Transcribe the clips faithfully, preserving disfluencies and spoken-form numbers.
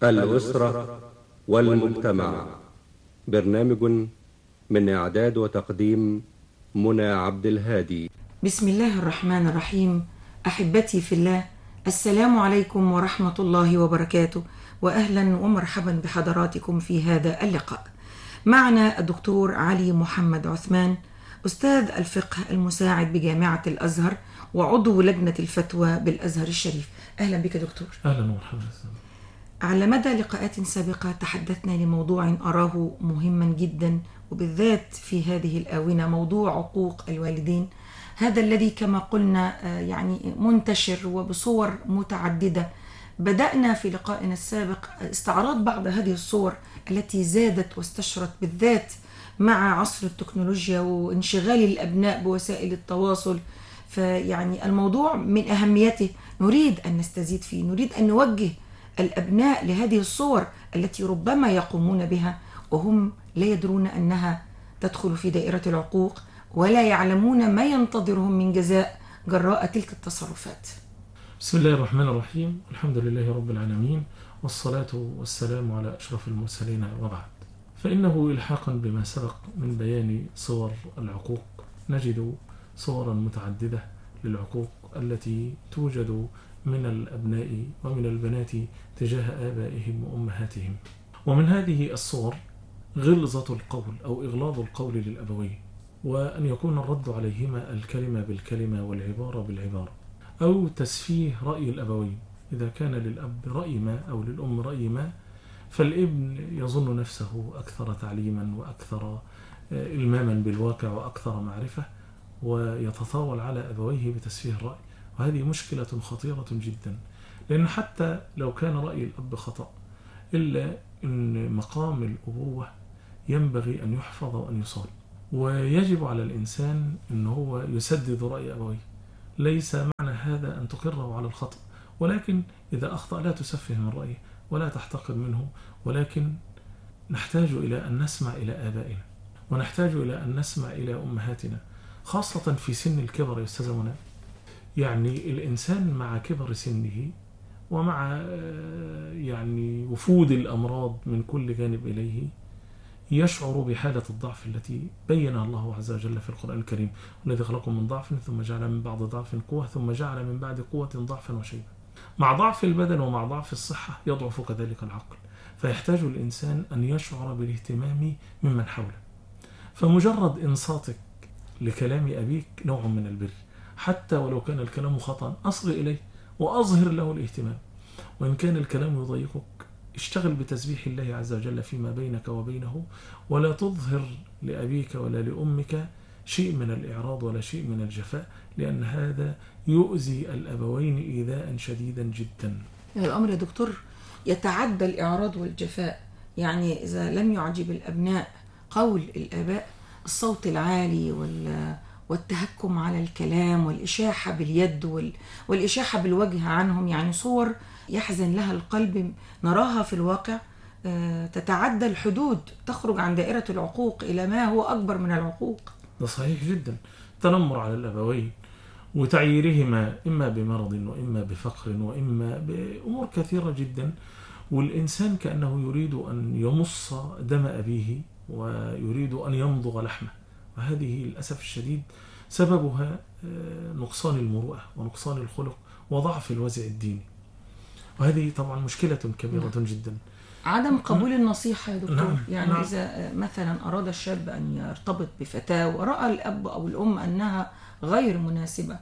الأسرة والمجتمع. برنامج من إعداد وتقديم منى عبد الهادي. بسم الله الرحمن الرحيم. أحبتي في الله، السلام عليكم ورحمة الله وبركاته، وأهلا ومرحبا بحضراتكم في هذا اللقاء. معنا الدكتور علي محمد عثمان، أستاذ الفقه المساعد بجامعة الأزهر وعضو لجنة الفتوى بالأزهر الشريف. أهلا بك دكتور. أهلا ومرحبا. على مدى لقاءات سابقة تحدثنا لموضوع أراه مهما جدا، وبالذات في هذه الآونة موضوع عقوق الوالدين، هذا الذي كما قلنا يعني منتشر وبصور متعددة. بدأنا في لقائنا السابق استعراض بعض هذه الصور التي زادت واستشرت بالذات مع عصر التكنولوجيا وانشغال الأبناء بوسائل التواصل. فيعني الموضوع من أهميته نريد أن نستزيد فيه، نريد أن نوجه الأبناء لهذه الصور التي ربما يقومون بها وهم لا يدرون أنها تدخل في دائرة العقوق، ولا يعلمون ما ينتظرهم من جزاء جراء تلك التصرفات. بسم الله الرحمن الرحيم، الحمد لله رب العالمين، والصلاة والسلام على أشرف المرسلين، وبعد. فإنه إلحاقا بما سبق من بيان صور العقوق نجد صورا متعددة للعقوق التي توجد من الأبناء ومن البنات تجاه آبائهم وأمهاتهم. ومن هذه الصور غلظة القول أو إغلاظ القول للأبوين، وأن يكون الرد عليهما الكلمة بالكلمة والعبارة بالعبارة، أو تسفيه رأي الأبوين. إذا كان للأب رأي ما أو للأم رأي ما، فالابن يظن نفسه أكثر تعليما وأكثر إلماما بالواقع وأكثر معرفة، ويتطاول على أبويه بتسفيه الرأي. وهذه مشكلة خطيرة جدا، لأن حتى لو كان رأي الأب خطأ، إلا أن مقام الأبوة ينبغي أن يحفظ وأن يصان، ويجب على الإنسان أن هو يسدد رأي أبويه. ليس معنى هذا أن تقره على الخطأ، ولكن إذا أخطأ لا تسفه من رأيه ولا تحتقر منه، ولكن نحتاج إلى أن نسمع إلى آبائنا، ونحتاج إلى أن نسمع إلى أمهاتنا، خاصة في سن الكبر يا أستاذ منى. يعني الإنسان مع كبر سنه ومع يعني وفود الأمراض من كل جانب إليه يشعر بحالة الضعف التي بينها الله عز وجل في القرآن الكريم: والذي خلقكم من ضعف ثم جعل من بعد ضعف قوة ثم جعل من بعد قوة ضعفا وشيبا. مع ضعف البدن ومع ضعف الصحة يضعف كذلك العقل، فيحتاج الإنسان أن يشعر بالاهتمام ممن حوله. فمجرد إنصاتك لكلام أبيك نوع من البر، حتى ولو كان الكلام خطأ أصغ إليه وأظهر له الاهتمام. وإن كان الكلام يضايقك اشتغل بتسبيح الله عز وجل فيما بينك وبينه، ولا تظهر لأبيك ولا لأمك شيء من الإعراض ولا شيء من الجفاء، لأن هذا يؤذي الأبوين إيذاء شديدا جدا. الأمر يا دكتور يتعدى الإعراض والجفاء. يعني إذا لم يعجب الأبناء قول الآباء، الصوت العالي وال والتهكم على الكلام والإشاحة باليد والإشاحة بالوجه عنهم، يعني صور يحزن لها القلب نراها في الواقع، تتعدى الحدود، تخرج عن دائرة العقوق إلى ما هو أكبر من العقوق. ده صحيح جدا. تنمر على الأبوين وتعييرهما إما بمرض وإما بفقر وإما بأمور كثيرة جدا، والإنسان كأنه يريد أن يمص دم أبيه ويريد أن يمضغ لحمه. وهذه للأسف الشديد سببها نقصان المروءة ونقصان الخلق وضعف الوازع الديني، وهذه طبعا مشكلة كبيرة نعم. جدا. عدم قبول نعم. النصيحة يا دكتور. نعم. يعني نعم. إذا مثلا أراد الشاب أن يرتبط بفتاة ورأى الأب أو الأم أنها غير مناسبة،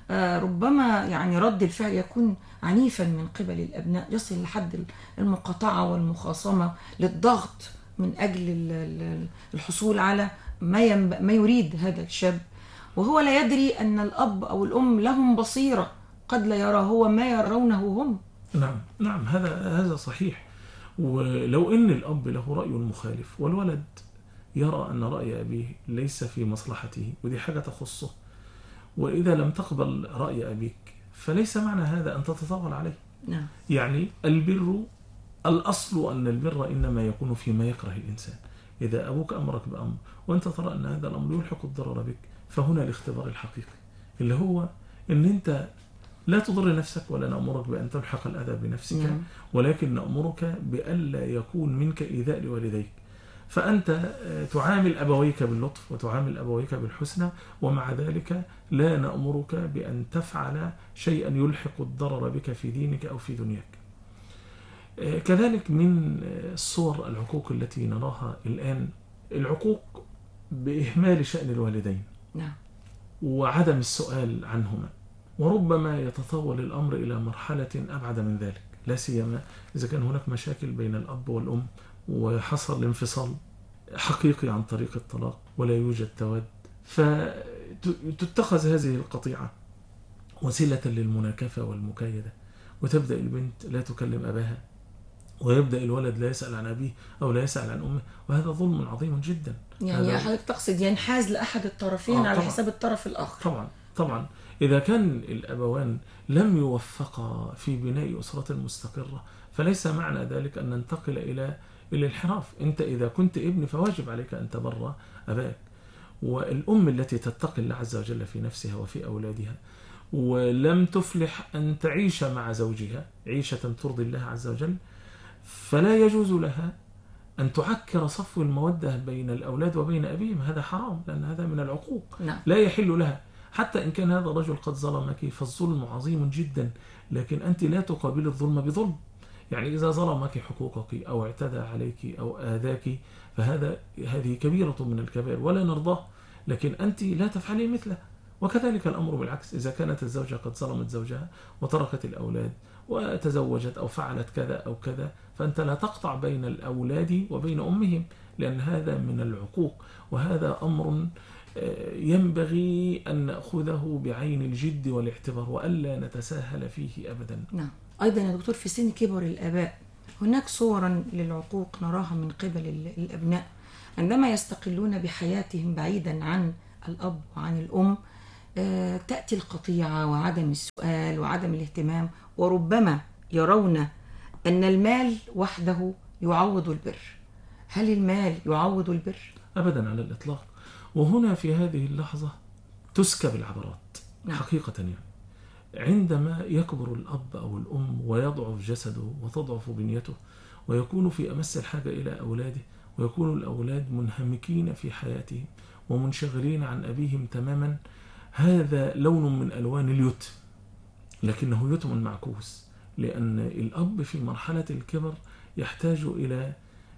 ربما يعني رد الفعل يكون عنيفا من قبل الأبناء، يصل لحد المقاطعة والمخاصمة للضغط من أجل الحصول على ما ما يريد هذا الشاب، وهو لا يدري أن الأب أو الأم لهم بصيرة قد لا يرى هو ما يرونه هم. نعم نعم هذا هذا صحيح. ولو أن الأب له رأي مخالف والولد يرى أن رأي أبيه ليس في مصلحته، ودي حاجة تخصه، وإذا لم تقبل رأي أبيك فليس معنى هذا أن تتطاول عليه. نعم. يعني البر، الأصل أن البر إنما يكون فيما يكره الإنسان. إذا أبوك أمرك بأمر وأنت ترى أن هذا الأمر يلحق الضرر بك، فهنا الاختبار الحقيقي اللي هو أن أنت لا تضر نفسك ولا نأمرك بأن تلحق الأذى بنفسك، نعم. ولكن نأمرك بألا يكون منك إيذاء لوالديك. فأنت تعامل أبويك باللطف وتعامل أبويك بالحسنى، ومع ذلك لا نأمرك بأن تفعل شيئا يلحق الضرر بك في دينك أو في دنياك. كذلك من الصور العقوق التي نراها الآن العقوق بإهمال شأن الوالدين، نعم. وعدم السؤال عنهما، وربما يتطور الأمر إلى مرحلة أبعد من ذلك، لا سيما إذا كان هناك مشاكل بين الأب والأم وحصل انفصال حقيقي عن طريق الطلاق ولا يوجد تود، فتتخذ هذه القطيعة وسيلة للمناكفة والمكايدة، وتبدأ البنت لا تكلم أباها، ويبدأ الولد لا يسأل عن أبيه أو لا يسأل عن أمه، وهذا ظلم عظيم جدا. يعني حضرتك تقصد ينحاز لأحد الطرفين آه على طبعًا. حساب الطرف الآخر. طبعا طبعا إذا كان الأبوان لم يوفقا في بناء أسرة مستقرة فليس معنى ذلك أن ننتقل إلى الانحراف. أنت إذا كنت ابن فواجب عليك أن تبر أباك، والأم التي تتقي الله عز وجل في نفسها وفي أولادها ولم تفلح أن تعيش مع زوجها عيشة ترضي الله عز وجل، فلا يجوز لها أن تعكر صفو المودة بين الأولاد وبين أبيهم، هذا حرام، لأن هذا من العقوق. نعم. لا يحل لها، حتى إن كان هذا الرجل قد ظلمك فالظلم عظيم جدا، لكن أنت لا تقابل الظلم بظلم. يعني إذا ظلمك حقوقك أو اعتدى عليك أو آذاك فهذا هذه كبيرة من الكبائر ولا نرضاه، لكن أنت لا تفعلي مثله. وكذلك الأمر بالعكس، إذا كانت الزوجة قد ظلمت زوجها وتركت الأولاد وتزوجت أو فعلت كذا أو كذا، فأنت لا تقطع بين الأولاد وبين أمهم، لأن هذا من العقوق، وهذا أمر ينبغي أن نأخذه بعين الجد والاعتبار وألا نتساهل فيه أبدا. نعم. أيضا يا دكتور في سن كبر الآباء هناك صورا للعقوق نراها من قبل الأبناء عندما يستقلون بحياتهم بعيدا عن الأب وعن الأم، تأتي القطيعة وعدم السؤال وعدم الاهتمام، وربما يرون أن المال وحده يعوض البر. هل المال يعوض البر؟ أبدا على الإطلاق. وهنا في هذه اللحظة تسكب العبرات. نعم. حقيقة يعني عندما يكبر الأب أو الأم ويضعف جسده وتضعف بنيته ويكون في أمس الحاجة إلى أولاده، ويكون الأولاد منهمكين في حياتهم ومنشغلين عن أبيهم تماما، هذا لون من ألوان اليتم، لكنه يتم معكوس، لأن الأب في مرحلة الكبر يحتاج إلى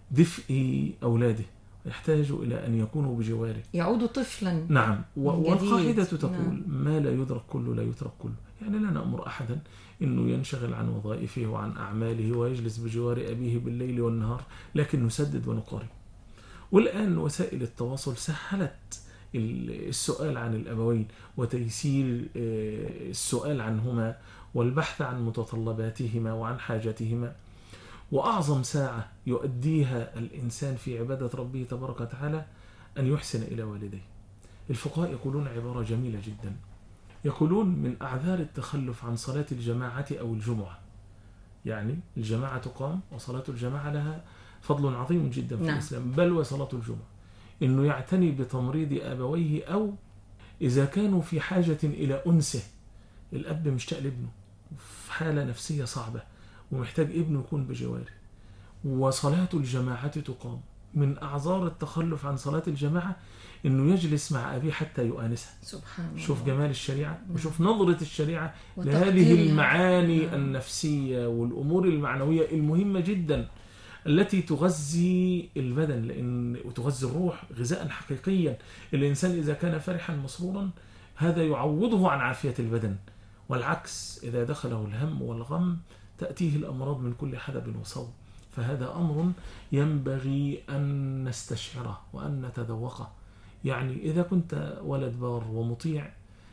دفء أولاده، يحتاج إلى أن يكونوا بجواره، يعود طفلا. نعم. والقاعدة تقول نعم. ما لا يدرك كله لا يترك كله. يعني لا نأمر أحدا أنه ينشغل عن وظائفه وعن أعماله ويجلس بجوار أبيه بالليل والنهار، لكن نسدد ونقارب. والآن وسائل التواصل سهلت السؤال عن الأبوين وتيسير السؤال عنهما والبحث عن متطلباتهما وعن حاجاتهما. وأعظم ساعة يؤديها الإنسان في عبادة ربه تبارك وتعالى أن يحسن إلى والديه. الفقهاء يقولون عبارة جميلة جدا، يقولون من أعذار التخلف عن صلاة الجماعة أو الجمعة، يعني الجماعة تقام وصلاة الجماعة لها فضل عظيم جدا في نعم. الإسلام، بل وصلاة الجمعة، إنه يعتني بتمريض أبويه، أو إذا كانوا في حاجة إلى أنسه، الأب مشتاق لابنه في حالة نفسية صعبة ومحتاج ابنه يكون بجواره، وصلاة الجماعة تقام. من أعذار التخلف عن صلاة الجماعة إنه يجلس مع أبيه حتى يؤانسها. سبحان الله. شوف جمال الشريعة وشوف نظرة الشريعة لهذه المعاني نعم. النفسية والأمور المعنوية المهمة جدا التي تغذي البدن، لأن وتغذي الروح غذاء حقيقيا. الإنسان إذا كان فرحا مسرورا هذا يعوضه عن عافية البدن، والعكس إذا دخله الهم والغم تأتيه الأمراض من كل حدب وصوب. فهذا أمر ينبغي أن نستشعره وأن نتذوقه. يعني إذا كنت ولد بار ومطيع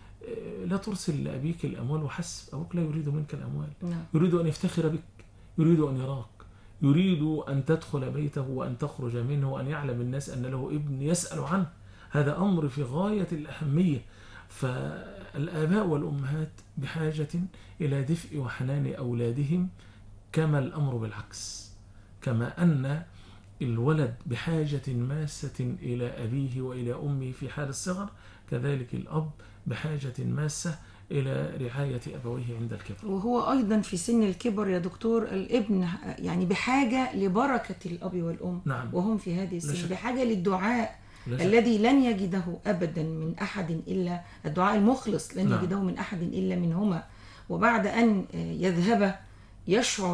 لا ترسل لأبيك الأموال وحسب، أبوك لا يريد منك الأموال، يريد أن يفتخر بك، يريد أن يراك، يريد أن تدخل بيته وأن تخرج منه وأن يعلم الناس أن له ابن يسأل عنه. هذا أمر في غاية الأهمية. فالآباء والأمهات بحاجة إلى دفء وحنان أولادهم، كما الأمر بالعكس، كما أن الولد بحاجة ماسة إلى أبيه وإلى أمه في حال الصغر، كذلك الأب بحاجة ماسة إلى رعاية أبويه عند الكبر. وهو أيضا في سن الكبر يا دكتور الابن يعني بحاجة لبركة الأب والأم. نعم. وهم في هذه السن لشك. بحاجة للدعاء لشك. الذي لن يجده أبدا من أحد إلا الدعاء المخلص لن نعم. يجده من أحد إلا منهما. وبعد أن يذهب يشعر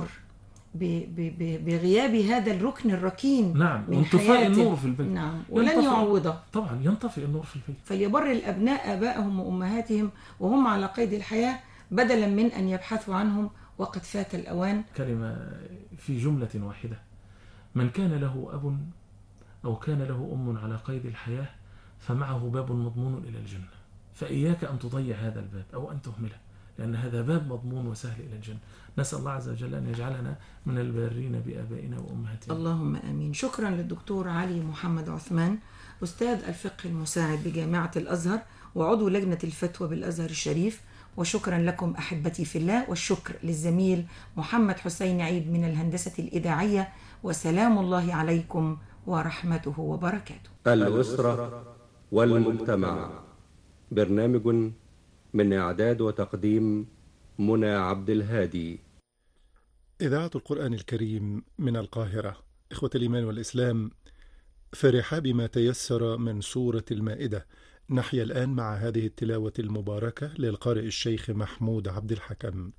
بغياب هذا الركن الركين. نعم. من وانطفاء النور في البيت. نعم. ولن يعوضه طبعا، ينطفئ النور في البيت. فليبر الأبناء آبائهم وأمهاتهم وهم على قيد الحياة بدلا من أن يبحثوا عنهم وقد فات الأوان. كلمة في جملة واحدة: من كان له أب أو كان له أم على قيد الحياة فمعه باب مضمون إلى الجنة، فإياك أن تضيع هذا الباب أو أن تهمله، لأن هذا باب مضمون وسهل إلى الجنة. نسأل الله عز وجل أن يجعلنا من البارين بآبائنا وأمهاتنا. اللهم آمين. شكرا للدكتور علي محمد عثمان، أستاذ الفقه المساعد بجامعة الأزهر وعضو لجنة الفتوى بالأزهر الشريف. وشكرا لكم أحبتي في الله، والشكر للزميل محمد حسين عيد من الهندسة الإذاعية. وسلام الله عليكم ورحمته وبركاته. الأسرة والمجتمع، برنامج من إعداد وتقديم منى عبد الهادي. إذاعة القرآن الكريم من القاهرة. إخوة الإيمان والإسلام، في رحاب ما تيسر من سورة المائدة، نحيا الآن مع هذه التلاوة المباركة للقارئ الشيخ محمود عبد الحكم.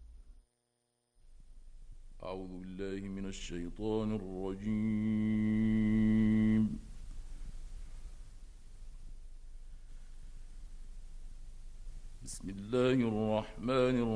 أعوذ بالله من الشيطان الرجيم. بسم الله الرحمن الرحيم.